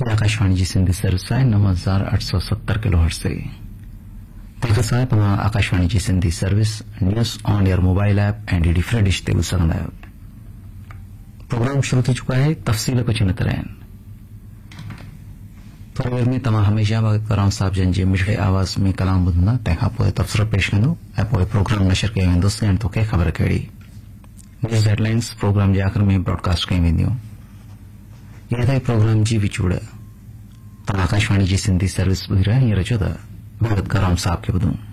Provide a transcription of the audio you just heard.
आकाशवाणी जी Sindhi service आहे 9870 kilohertz से तंहिंखां सवाइ तव्हां आकाशवाणी जी Sindhi service news on air mobile app ऐं डीडी फ्री डिश ते ॿुधी सघंदा आहियो। प्रोग्राम शुरू थी चुका है, तफ़सील कुछ न तरह थोड़ी देर में तव्हां हमेशा भगत कराम साहब जन जे मिठड़े आवाज़ में कलाम ॿुधंदा, तंहिंखां पोइ तबसरो पेश कंदो ऐं पोइ प्रोग्राम नशर कयो वेंदुसि ऐं तोखे ख़बर कहिड़ी न्यूज़ हेडलाइंस प्रोग्राम जे आख़िर में ब्रॉडकास्ट कई वेंदियूं। इहे ताईं प्रोग्राम जी विचूड़ तव्हां आकाशवाणी जी सिंधी सर्विस ॿुधी रहिया, हींअर अचो त भगत कराम साहब खे ॿुधूं।